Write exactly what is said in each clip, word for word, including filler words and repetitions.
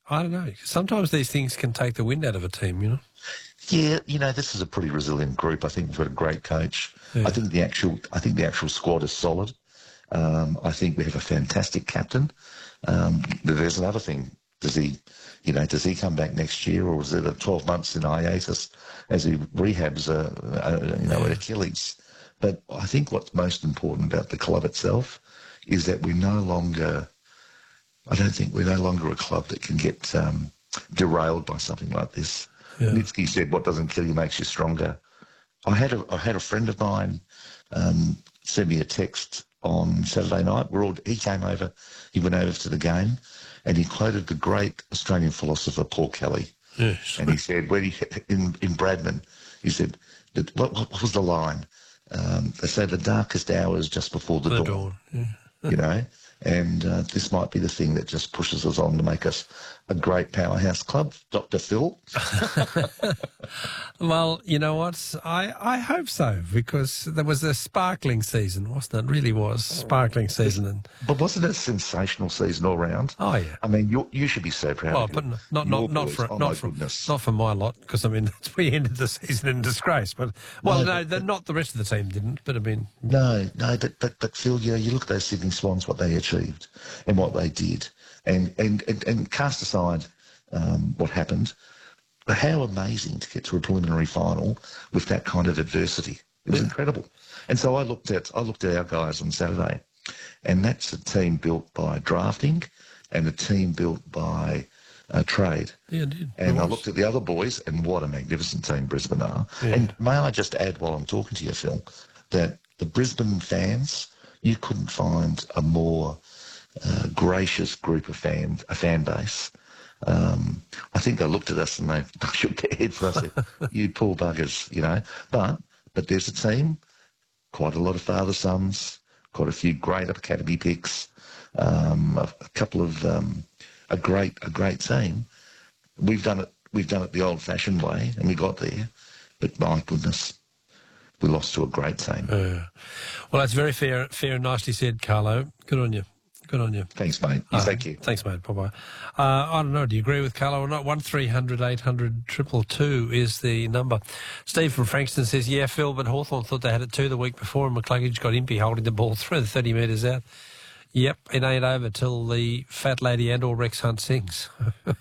I don't know. Sometimes these things can take the wind out of a team, you know? Yeah, you know, this is a pretty resilient group. I think we've got a great coach. Yeah. I think the actual I think the actual squad is solid. Um, I think we have a fantastic captain. Um, there's another thing. Does he, you know, does he come back next year, or is it a twelve months in hiatus as he rehabs, a, a, you know, an Achilles? But I think what's most important about the club itself is that we no longer, I don't think we're no longer a club that can get um, derailed by something like this. Yeah. Nitsky said, "What doesn't kill you makes you stronger." I had a I had a friend of mine um, send me a text on Saturday night. We're all he came over, he went over to the game, and he quoted the great Australian philosopher Paul Kelly. Yes. And he said, when he in in Bradman, he said, that, what, what was the line? Um, they say the darkest hour is just before the, The dawn. dawn. Yeah. You know, and uh, this might be the thing that just pushes us on to make us a great powerhouse club, Doctor Phil. Well, you know what? I, I hope so, because there was a sparkling season, wasn't it? It really was sparkling season. And But wasn't it a sensational season all round? oh yeah. I mean, you you should be so proud. Well, of but your, not your not not boys. for oh, not my for goodness. not for my lot, because I mean we ended the season in disgrace. But well, No, no, but- the, not the rest of the team didn't. But I mean, No, no, but but but Phil, you know, you look at those Sydney Swans, what they achieved and what they did, and and and, and cast aside um, what happened. But how amazing to get to a preliminary final with that kind of adversity. It was Yeah. incredible. And so I looked at I looked at our guys on Saturday, and that's a team built by drafting and a team built by uh, trade. yeah, it did. And It I was. looked at the other boys, and what a magnificent team Brisbane are. Yeah. And may I just add while I'm talking to you, Phil, that the Brisbane fans, you couldn't find a more uh, gracious group of fans, a fan base. Um, I think they looked at us and they shook their heads and I said, you poor buggers, you know. But but there's a team, quite a lot of father-sons, quite a few great academy picks, um, a, a couple of um, a great a great team. We've done it we've done it the old-fashioned way, and we got there. But my goodness, we lost to a great team. Uh, well, that's very fair, fair and nicely said, Carlo. Good on you. Good on you. Thanks, mate. You Uh, thank you. Thanks, mate. Bye-bye. Uh, I don't know. Do you agree with Carlo or not? one three hundred eight hundred two two two is the number. Steve from Frankston says, yeah, Phil, but Hawthorn thought they had it two the week before and McCluggage got impy holding the ball through the thirty metres out. Yep, it ain't over till the fat lady and or Rex Hunt sings.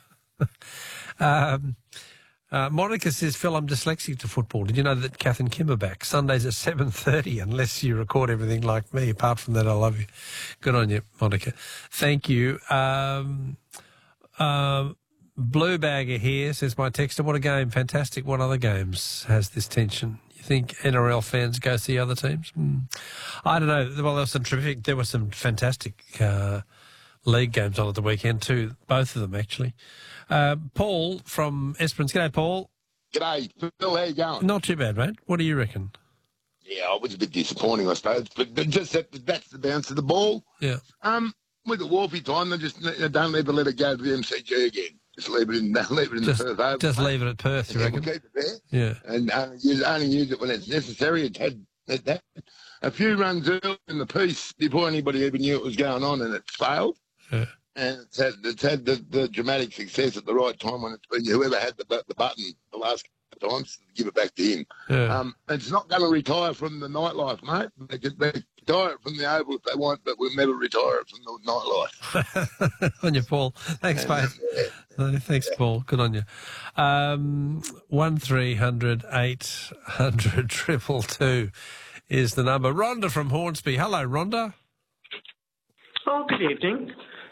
um, uh, Monica says, Phil, I'm dyslexic to football. Did you know that Kath and Kim are back? Sundays at seven thirty, unless you record everything like me. Apart from that, I love you. Good on you, Monica. Thank you. Um, um, Blue Bagger here says, my texter, what a game. Fantastic. What other games has this tension? You think N R L fans go see other teams? Hmm. I don't know. Well, there was some terrific, there were some fantastic uh, league games on at the weekend too. Both of them, actually. Uh, Paul from Esperance. G'day, Paul. G'day, Phil. How you going? Not too bad, mate. What do you reckon? Yeah, I was a bit disappointing, I suppose, but but just that, that's the bounce of the ball. Yeah. Um, with the Wolfie time, they just they don't ever let it go to the M C G again. Just leave it in, leave it in Just, the Perth Oval. just leave it at Perth, you Yeah, reckon? we'll keep it there, Yeah. and only use, only use it when it's necessary. It had it, that a few runs early in the piece before anybody even knew it was going on, and it failed. Yeah. And it's had, it's had the, the dramatic success at the right time when it's been whoever had the, bu- the button the last couple of times, give it back to him. Yeah. Um, it's not going to retire from the nightlife, mate. They could they retire it from the Oval if they want, but we'll never retire it from the nightlife. On you, Paul. Thanks, mate. No, thanks, Paul. Good on you. Um, one three hundred eight hundred triple two is the number. Rhonda from Hornsby. Hello, Rhonda. Oh, good evening.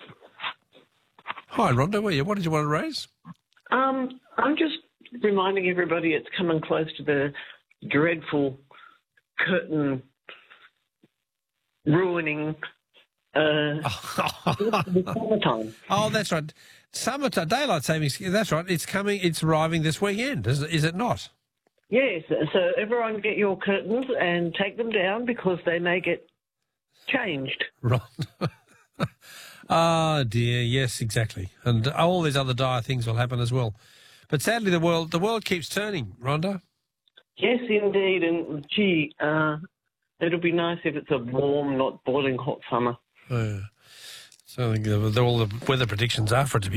Hi, Rhonda. Where are you? What did you want to raise? Um, I'm just reminding everybody it's coming close to the dreadful curtain ruining uh, summertime. Oh, that's right. Summertime, daylight savings. That's right. It's coming. It's arriving this weekend. Is, is it not? Yes, so everyone get your curtains and take them down because they may get changed. Right. Ah, dear. Yes, exactly. And all these other dire things will happen as well. But sadly, the world the world keeps turning, Rhonda. Yes, indeed. And, gee, uh, it'll be nice if it's a warm, not boiling hot summer. Uh, so I think the, the, all the weather predictions are for it to be